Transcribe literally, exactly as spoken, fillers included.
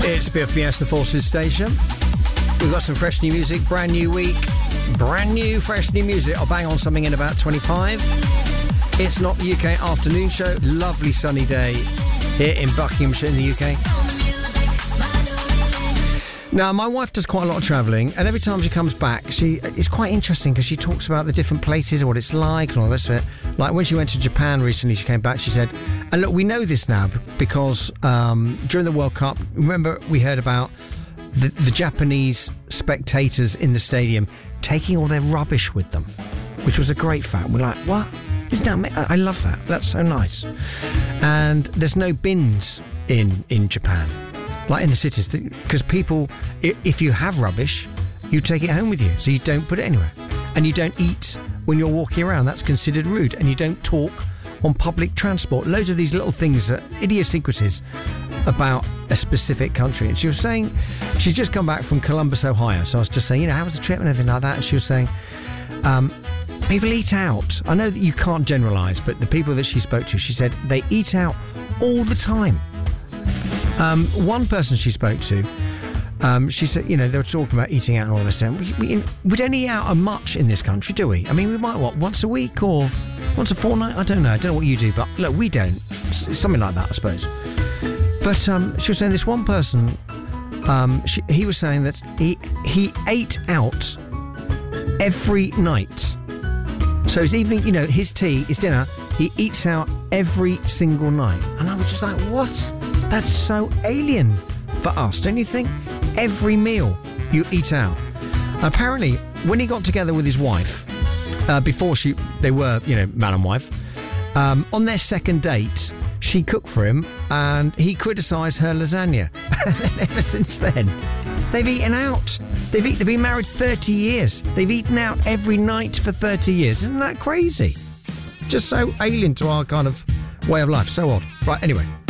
It's B F B S, the Forces Station. We've got some fresh new music, brand new week, brand new fresh new music. I'll bang on something in about twenty-five. It's not the U K afternoon show. Lovely sunny day here in Buckinghamshire in the U K. Now, my wife does quite a lot of travelling, and every time she comes back, she it's quite interesting because she talks about the different places and what it's like and all the rest of it. Like when she went to Japan recently, she came back, she said, and look, we know this now because um, during the World Cup, remember we heard about the, the Japanese spectators in the stadium taking all their rubbish with them, which was a great fact. We're like, what? Isn't that? I love that. That's so nice. And there's no bins in in Japan. Like in the cities, because people, if you have rubbish, you take it home with you, so you don't put it anywhere. And you don't eat when you're walking around, that's considered rude. And you don't talk on public transport. Loads of these little things, are idiosyncrasies about a specific country. And she was saying, she's just come back from Columbus, Ohio. So I was just saying, you know, how was the trip and everything like that? And she was saying, um, people eat out. I know that you can't generalise, but the people that she spoke to, she said they eat out all the time. Um, one person she spoke to, um, she said, you know, they were talking about eating out and all this stuff. We, we, we don't eat out much in this country, do we? I mean, we might, what, once a week or once a fortnight? I don't know. I don't know what you do, but look, we don't. It's something like that, I suppose. But um, she was saying this one person, um, she, he was saying that he, he ate out every night. So his evening, you know, his tea, his dinner, he eats out every single night. And I was just like, what? That's so alien for us, don't you think? Every meal you eat out. Apparently, when he got together with his wife, uh, before she they were, you know, man and wife, um, on their second date, she cooked for him and he criticised her lasagna. And ever since then, they've eaten out. They've, eat, they've been married thirty years. They've eaten out every night for thirty years. Isn't that crazy? Just so alien to our kind of way of life. So odd. Right, anyway.